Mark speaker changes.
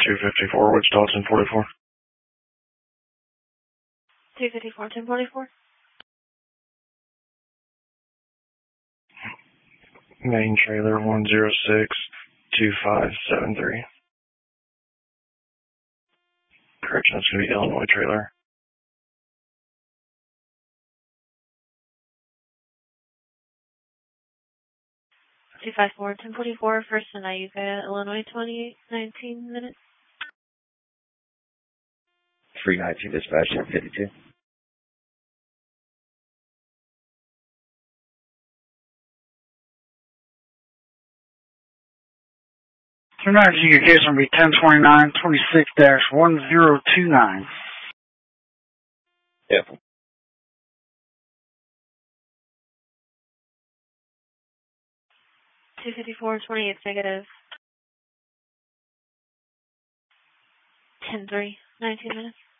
Speaker 1: 254, Wichita 1044.
Speaker 2: 254, 1044.
Speaker 1: Main trailer 1062573. Correction, that's going to be Illinois trailer.
Speaker 2: Two five four 1044, First in Iuka, Illinois, 19 minutes.
Speaker 3: 319 dispatch 1052.
Speaker 4: Tonight, your case will be 1029-26-1029.
Speaker 3: Yep.
Speaker 2: 254, 28 negative. 10-3, 19 minutes.